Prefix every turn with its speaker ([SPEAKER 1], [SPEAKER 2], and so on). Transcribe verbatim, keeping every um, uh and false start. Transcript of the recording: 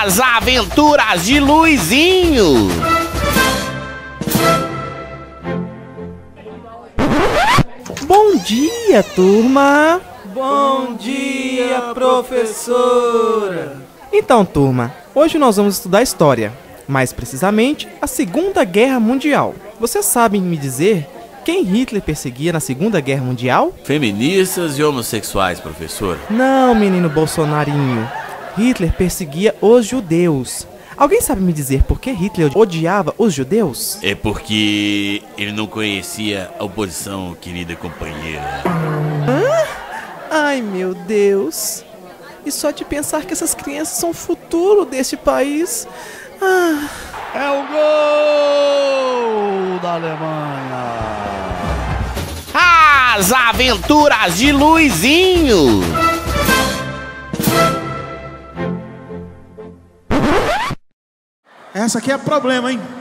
[SPEAKER 1] As Aventuras de Luizinho.
[SPEAKER 2] Bom dia, turma!
[SPEAKER 3] Bom dia, professora!
[SPEAKER 2] Então, turma, hoje nós vamos estudar história, mais precisamente a Segunda Guerra Mundial. Vocês sabem me dizer quem Hitler perseguia na Segunda Guerra Mundial?
[SPEAKER 4] Feministas e homossexuais, professor.
[SPEAKER 2] Não, menino Bolsonarinho. Hitler perseguia os judeus. Alguém sabe me dizer por que Hitler odiava os judeus?
[SPEAKER 4] É porque ele não conhecia a oposição, querida companheira.
[SPEAKER 2] Hã? Ai, meu Deus. E só de pensar que essas crianças são o futuro deste país. Ah.
[SPEAKER 5] É o gol da Alemanha.
[SPEAKER 1] As Aventuras de Luizinho.
[SPEAKER 6] Essa aqui é problema, hein?